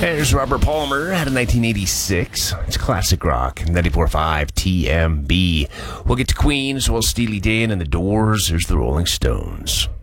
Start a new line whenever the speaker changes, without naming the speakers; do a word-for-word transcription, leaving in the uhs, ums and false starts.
There's Robert Palmer out of nineteen eighty-six. It's classic rock. ninety-four point five T M B. We'll get to Queen as well as Steely Dan and the Doors. There's the Rolling Stones.